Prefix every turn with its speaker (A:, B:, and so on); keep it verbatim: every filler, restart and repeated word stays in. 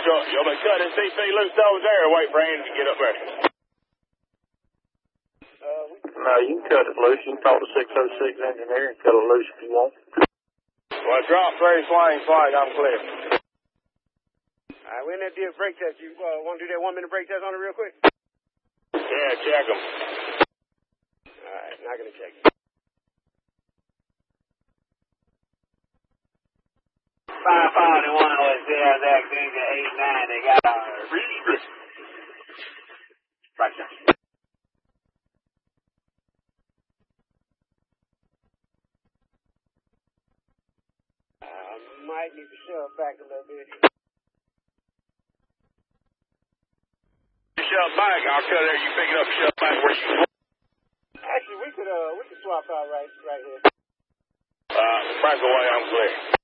A: you, you want me to cut this C C loose over there or wait for Andy to get up there?
B: Uh, we... No, you can cut it loose. You can talk to six oh six engineer and cut it loose if you want.
A: Well, drop three, swing, slide, I'm clear.
B: All right, we're in that deal brake test. You uh, want to do that one-minute brake test on it real quick?
A: Yeah, check them.
B: All right, not going to check.
C: five forty-one was there, that thing to eight nine, they got our restrict. Right now.
B: I might need to shove back a little bit.
A: You shove back, I'll cut there, you pick it up, shove back where you want.
B: Actually, we could, uh, we could swap out right, right here.
A: Uh, press away, I'm clear.